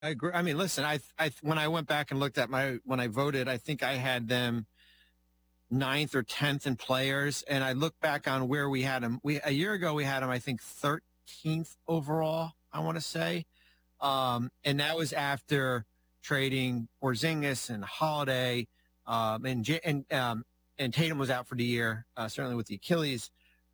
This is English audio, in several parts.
I agree. I mean, listen, when I went back and looked at when I voted, I think I had them ninth or 10th in players. And I look back on where we had them. A year ago, we had them, I think, 13th overall, I want to say. And that was after trading Porzingis and Holiday, and Tatum was out for the year, certainly with the Achilles.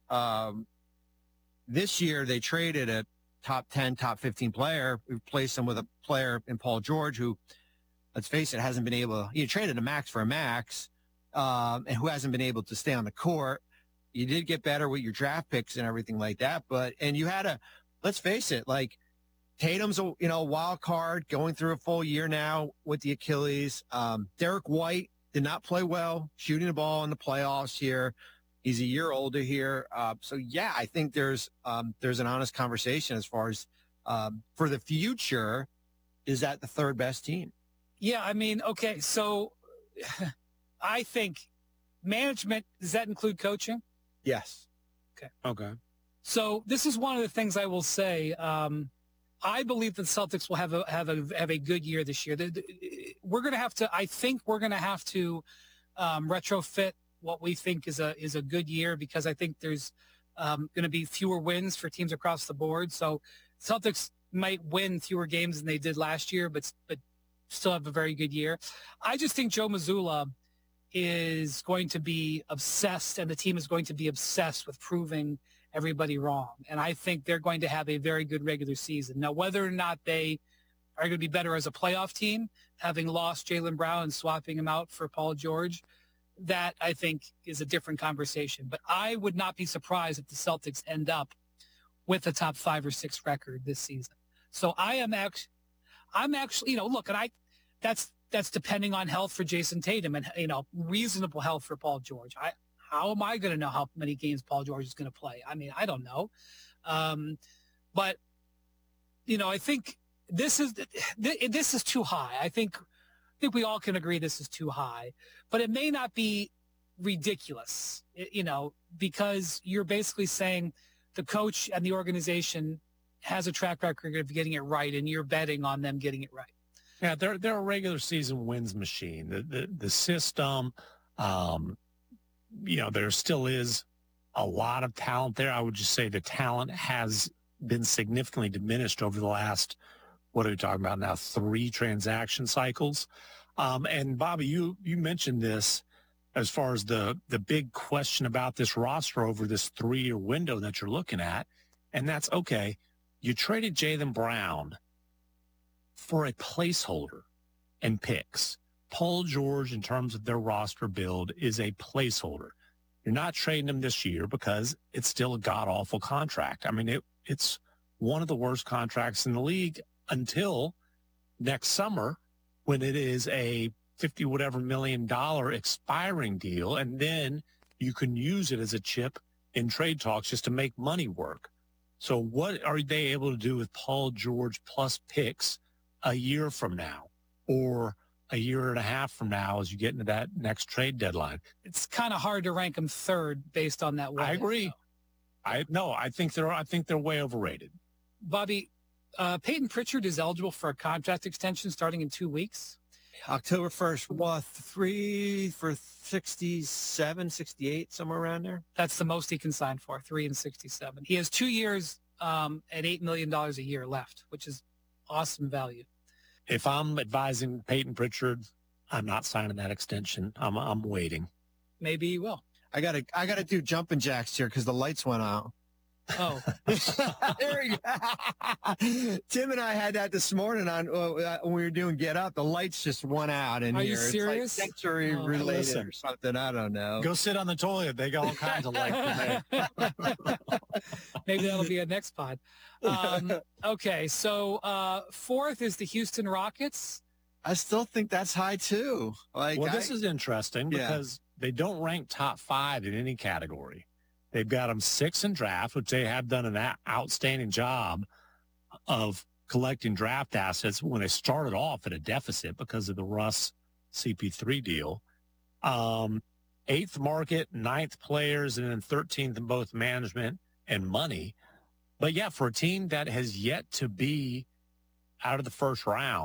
This year they traded a top 10, top 15 player. We replaced him with a player in Paul George, who, let's face it, hasn't been able. You traded a max for a max, and who hasn't been able to stay on the court. You did get better with your draft picks and everything like that, and you had let's face it, like Tatum's a wild card going through a full year now with the Achilles. Derek White did not play well shooting the ball in the playoffs here. He's a year older here. So yeah, I think there's an honest conversation as far as for the future, is that the third best team? Yeah, I mean, okay, so I think management, does that include coaching? Yes. Okay. So this is one of the things I will say. I believe the Celtics will have a good year this year. We're going to have to. I think we're going to have to retrofit what we think is a good year, because I think there's going to be fewer wins for teams across the board. So Celtics might win fewer games than they did last year, but still have a very good year. I just think Joe Mazzulla is going to be obsessed, and the team is going to be obsessed with proving everybody wrong. And I think they're going to have a very good regular season. Now, whether or not they are going to be better as a playoff team, having lost Jaylen Brown and swapping him out for Paul George, that I think is a different conversation. But I would not be surprised if the Celtics end up with a top 5 or 6 record this season. So I'm actually, look, and that's depending on health for Jason Tatum and, reasonable health for Paul George. How am I going to know how many games Paul George is going to play? I mean, I don't know. But, I think this is too high. I think we all can agree this is too high, but it may not be ridiculous, because you're basically saying the coach and the organization has a track record of getting it right, and you're betting on them getting it right. Yeah, they're a regular season wins machine. The system, there still is a lot of talent there. I would just say the talent has been significantly diminished over the last, what are we talking about now, 3 transaction cycles. And Bobby, you mentioned this as far as the big question about this roster over this 3-year window that you're looking at. And that's okay. You traded Jaylen Brown for a placeholder and picks. Paul George, in terms of their roster build, is a placeholder. You're not trading him this year because it's still a god-awful contract. I mean, it's one of the worst contracts in the league until next summer, when it is a $50 million expiring deal, and then you can use it as a chip in trade talks just to make money work. So what are they able to do with Paul George plus picks a year from now, or a year and a half from now, as you get into that next trade deadline? It's kind of hard to rank them third based on that. I agree. I think they're way overrated. Bobby, Peyton Pritchard is eligible for a contract extension starting in 2 weeks. October 1st, 3 for 67, 68, somewhere around there. That's the most he can sign for, 3 and 67. He has 2 years at $8 million a year left, which is awesome value. If I'm advising Peyton Pritchard, I'm not signing that extension. I'm waiting. Maybe he will. I gotta do jumping jacks here because the lights went out. Oh, there you go. Tim and I had that this morning on when we were doing Get Up. The lights just went out in Are here. you serious? It's like sensory related or something. I don't know. Go sit on the toilet. They got all kinds of lights in there. Maybe that'll be a next pod. Okay, so 4th is the Houston Rockets. I still think that's high too. This is interesting because they don't rank top 5 in any category. They've got them 6th in draft, which they have done an outstanding job of collecting draft assets when they started off at a deficit because of the Russ CP3 deal. 8th market, 9th players, and then 13th in both management and money. But yeah, for a team that has yet to be out of the first round.